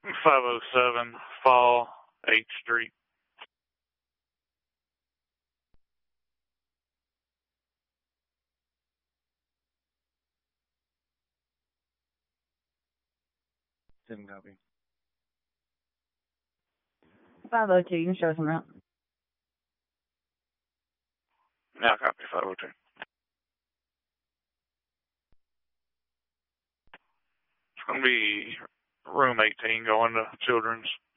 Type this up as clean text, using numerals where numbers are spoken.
507 Fall 8th Street. Didn't copy. 502, you can show some around. Now copy 502. It's going to be room 18 going to children's.